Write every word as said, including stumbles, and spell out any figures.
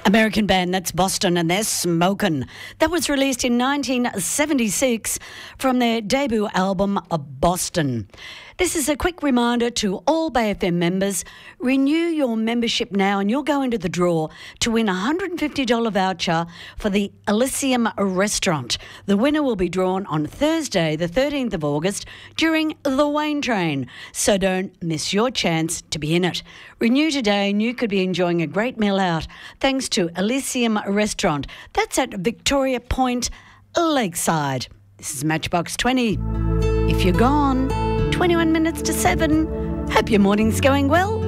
American band, that's Boston, and they're Smokin'. That was released in nineteen seventy-six from their debut album, Boston. This is a quick reminder to all Bay F M members, renew your membership now and you'll go into the draw to win a one hundred fifty dollars voucher for the Elysium restaurant. The winner will be drawn on Thursday, the thirteenth of August, during the Wayne Train, so don't miss your chance to be in it. Renew today and you could be enjoying a great meal out thanks to Elysium Restaurant. That's at Victoria Point, Lakeside. This is Matchbox twenty. If you're gone, twenty-one minutes to seven. Hope your morning's going well.